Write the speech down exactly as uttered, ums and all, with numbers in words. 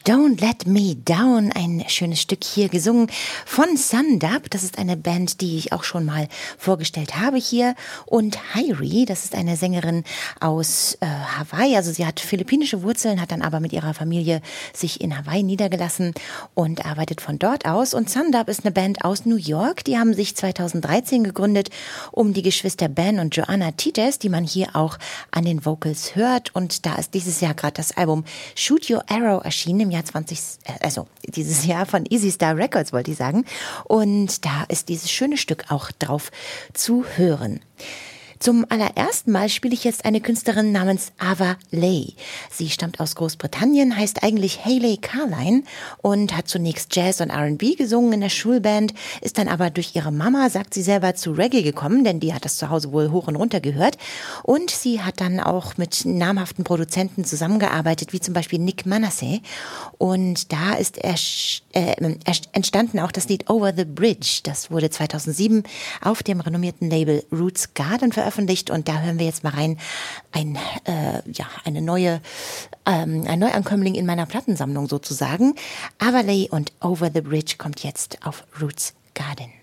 Don't Let Me Down, ein schönes Stück hier gesungen von Sundub. Das ist eine Band, die ich auch schon mal vorgestellt habe hier. Und Hairi, das ist eine Sängerin aus äh, Hawaii. Also sie hat philippinische Wurzeln, hat dann aber mit ihrer Familie sich in Hawaii niedergelassen und arbeitet von dort aus. Und Sundub ist eine Band aus New York. Die haben sich zweitausenddreizehn gegründet, um die Geschwister Ben und Joanna Tijes, die man hier auch an den Vocals hört. Und da ist dieses Jahr gerade das Album Shoot Your Arrow erschienen, im Jahr zwanzig, also dieses Jahr von Easy Star Records, wollte ich sagen. Und da ist dieses schöne Stück auch drauf zu hören. Zum allerersten Mal spiele ich jetzt eine Künstlerin namens Ava Leigh. Sie stammt aus Großbritannien, heißt eigentlich Hayley Carline und hat zunächst Jazz und R and B gesungen in der Schulband, ist dann aber durch ihre Mama, sagt sie selber, zu Reggae gekommen, denn die hat das zu Hause wohl hoch und runter gehört. Und sie hat dann auch mit namhaften Produzenten zusammengearbeitet, wie zum Beispiel Nick Manasseh. Und da ist er, äh, entstanden auch das Lied Over the Bridge. Das wurde zweitausendsieben auf dem renommierten Label Roots Garden veröffentlicht. Und da hören wir jetzt mal rein, ein, äh, ja, eine neue, ähm, ein Neuankömmling in meiner Plattensammlung sozusagen. Ava Leigh und Over the Bridge kommt jetzt auf Roots Garden.